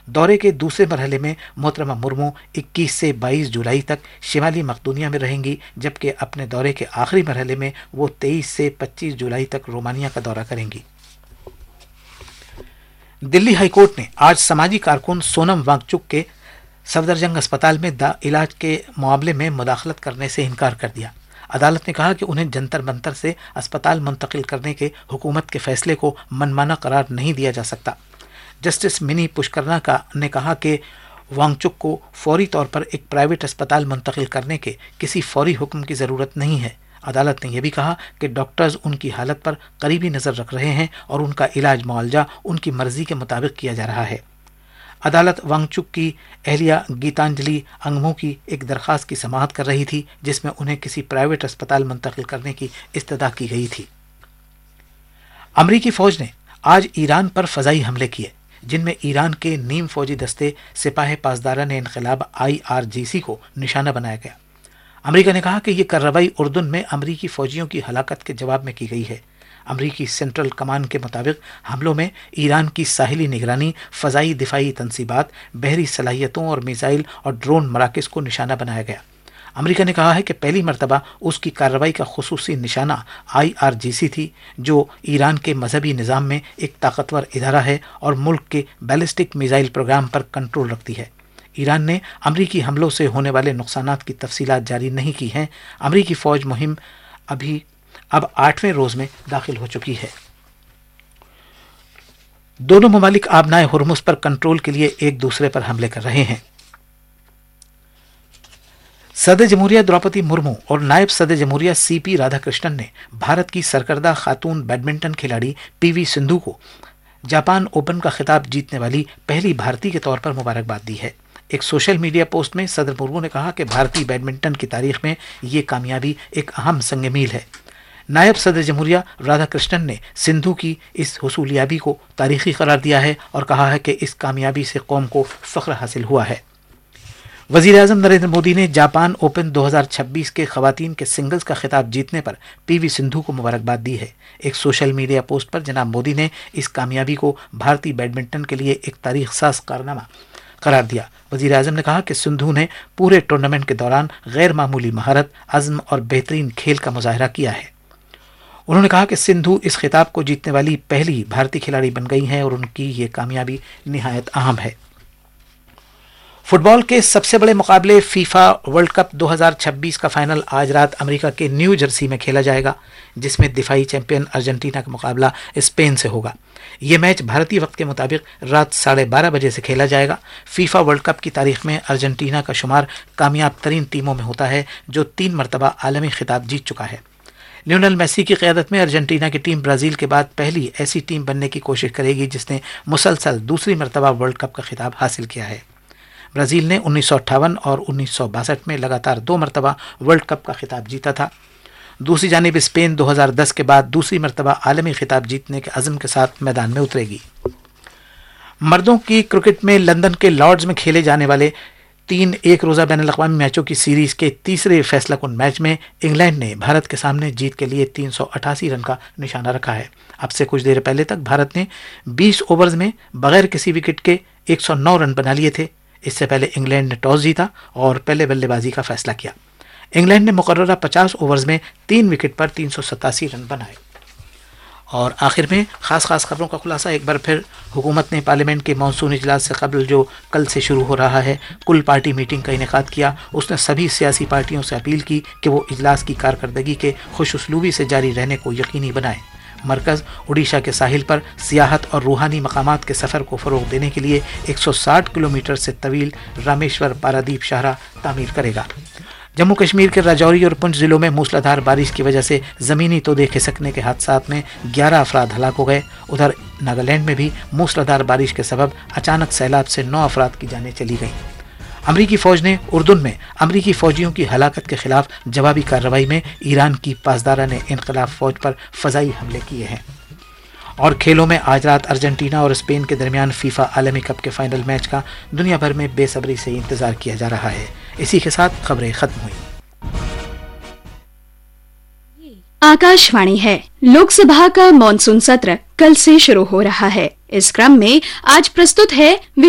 दौरे के दूसरे मरहले में मोहतरमा मुर्मू 21 से 22 जुलाई तक शिमाली मकदूनिया में रहेंगी, जबकि अपने दौरे के आखिरी मरहले में वो 23 से 25 जुलाई तक रोमानिया का दौरा करेंगी। दिल्ली हाईकोर्ट ने आज समाजी कारकुन सोनम वांगचुक के सफदरजंग अस्पताल में इलाज के मामले में मुदाखलत करने से इनकार कर दिया। अदालत ने कहा कि उन्हें जंतर मंतर से अस्पताल मुंतकिल करने के हुकूमत के फैसले को मनमाना करार नहीं दिया जा सकता। जस्टिस मिनी पुष्करना ने कहा कि वांगचुक को फौरी तौर पर एक प्राइवेट अस्पताल मुंतकिल करने के किसी फौरी हुक्म की ज़रूरत नहीं है। अदालत ने यह भी कहा कि डॉक्टर्स उनकी हालत पर करीबी नज़र रख रहे हैं और उनका इलाज मुआवजा उनकी मर्जी के मुताबिक किया जा रहा है। अदालत वांगचुक की अहलिया गीतांजलि अंगमू की एक दरख्वास्त की समाअत कर रही थी, जिसमें उन्हें किसी प्राइवेट अस्पताल मुंतकिल करने की इस्तदा की गई थी। अमरीकी फौज ने आज ईरान पर फजाई हमले किए, जिनमें ईरान के नीम फौजी दस्ते सिपाही पासदारान इनकलाब IRGC को निशाना बनाया गया। अमेरिका ने कहा कि यह कार्रवाई उर्दुन में अमरीकी फौजियों की हलाकत के जवाब में की गई है। अमरीकी सेंट्रल कमान के मुताबिक हमलों में ईरान की साहिली निगरानी, फजाई दिफाई तनसीबात, बहरी सलाहियतों और मिसाइल और ड्रोन मराकज़ को निशाना बनाया गया। अमेरिका ने कहा है कि पहली मरतबा उसकी कार्रवाई का खुसूसी निशाना IRGC थी, जो ईरान के मजहबी निज़ाम में एक ताकतवर इदारा है और मुल्क के बैलिस्टिक मिसाइल प्रोग्राम पर कंट्रोल रखती है। ईरान ने अमरीकी हमलों से होने वाले नुकसानात की तफसीलात जारी नहीं की हैं। अमरीकी फ़ौज मुहिम अब 8वें रोज में दाखिल हो चुकी है। दोनों ममालिक आबनाए हुर्मुज पर कंट्रोल के लिए एक दूसरे पर हमले कर रहे हैं। सदर जमहूरिया द्रौपदी मुर्मू और नायब सदर जमहूरिया CP राधाकृष्णन ने भारत की सरकर्दा खातून बैडमिंटन खिलाड़ी PV सिंधु को जापान ओपन का खिताब जीतने वाली पहली भारतीय के तौर पर मुबारकबाद दी है। एक सोशल मीडिया पोस्ट में सदर मुर्मू ने कहा कि भारतीय बैडमिंटन की तारीख में ये कामयाबी एक अहम संग मील है। नायब सदर जमहूरिया राधाकृष्णन ने सिंधु की इस हुसूलियाबी को तारीखी करार दिया है और कहा है कि इस कामयाबी से कौम को फ़ख्र हासिल हुआ है। वज़ीर-ए-आज़म नरेंद्र मोदी ने जापान ओपन 2026 के ख़वातीन के सिंगल्स का खिताब जीतने पर PV सिंधु को मुबारकबाद दी है। एक सोशल मीडिया पोस्ट पर जनाब मोदी ने इस कामयाबी को भारतीय बैडमिंटन के लिए एक तारीख साज कारनामा करार दिया। वज़ीर-ए-आज़म ने कहा कि सिंधु ने पूरे टूर्नामेंट के दौरान गैर मामूली महारत, अज़्म और बेहतरीन खेल का मुजाहरा किया है। उन्होंने कहा कि सिंधु इस खिताब को जीतने वाली पहली भारतीय खिलाड़ी बन गई हैं और उनकी ये कामयाबी निहायत अहम है। फुटबॉल के सबसे बड़े मुकाबले फीफा वर्ल्ड कप 2026 का फाइनल आज रात अमेरिका के न्यू जर्सी में खेला जाएगा, जिसमें दिफाई चैंपियन अर्जेंटीना का मुकाबला स्पेन से होगा। ये मैच भारतीय वक्त के मुताबिक रात 12:30 बजे से खेला जाएगा। फीफा वर्ल्ड कप की तारीख में अर्जेंटीना का शुमार कामयाब तरीन टीमों में होता है, जो 3 मरतबा आलमी खिताब जीत चुका है। लियोनेल मेसी की क़यादत में अर्जेंटीना की टीम ब्राज़ील के बाद पहली ऐसी टीम बनने की कोशिश करेगी जिसने मुसलसल दूसरी मरतबा वर्ल्ड कप का खिताब हासिल किया है। ब्राज़ील ने 1958 और 1962 में लगातार 2 मरतबा वर्ल्ड कप का खिताब जीता था। दूसरी जानिब स्पेन 2010 के बाद दूसरी मरतबा आलमी खिताब जीतने के अज़्म के साथ मैदान में उतरेगी। मर्दों की क्रिकेट में लंदन के लॉर्ड्स में खेले जाने वाले 3 एक रोज़ा बैनुल-अक़वामी मैचों की सीरीज़ के तीसरे फैसलाकुन मैच में इंग्लैंड ने भारत के सामने जीत के लिए 388 रन का निशाना रखा है। अब से कुछ देर पहले तक भारत ने 20 ओवर्स में बगैर किसी विकेट के 109 रन बना लिए थे। इससे पहले इंग्लैंड ने टॉस जीता और पहले बल्लेबाजी का फैसला किया। इंग्लैंड ने मुकर्ररा 50 ओवर्स में 3 विकेट पर 387 रन बनाए। और आखिर में खास खबरों का खुलासा एक बार फिर, हुकूमत ने पार्लियामेंट के मानसून इजलास से कबल जो कल से शुरू हो रहा है कुल पार्टी मीटिंग का इनेकाद किया। उसने सभी सियासी पार्टियों से अपील की कि वो इजलास की कारकर्दगी के खुशउस्लूबी से जारी रहने को यकीनी बनाए। मरकज़ उड़ीसा के साहिल पर सियाहत और रूहानी मकामात के सफ़र को फ़रोग़ देने के लिए 160 किलोमीटर से तवील रामेश्वर पारादीप शाहरा तामीर करेगा। जम्मू कश्मीर के राजौरी और पुंछ ज़िलों में मूसलाधार बारिश की वजह से ज़मीनी तोदे खिसकने के हादसात में 11 अफराद हलाक हो गए। उधर नागालैंड में भी मूसलाधार बारिश के सबब अचानक सैलाब से 9 अफराद की जानें चली गईं। अमरीकी फ़ौज ने उर्दुन में अमरीकी फ़ौजियों की हलाकत के खिलाफ जवाबी कार्रवाई में ईरान की पासदारा ने इनकलाब फ़ौज पर फ़ज़ाई हमले किए हैं। और खेलों में आज रात अर्जेंटीना और स्पेन के दरमियान फीफा आलमी कप के फाइनल मैच का दुनिया भर में बेसब्री से इंतजार किया जा रहा है। इसी के साथ खबरें खत्म हुई। आकाशवाणी है। लोकसभा का मॉनसून सत्र कल से शुरू हो रहा है। इस क्रम में आज प्रस्तुत है